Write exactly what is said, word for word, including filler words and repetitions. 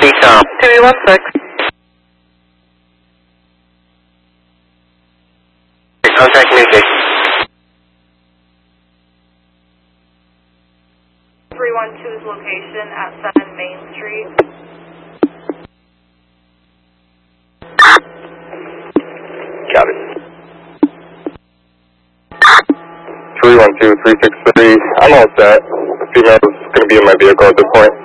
T-com. two one six. Contact communication. three one two's location at seven Main Street. Got it. three one two, three six three. I'm all set. The female's going to be in my vehicle at this point.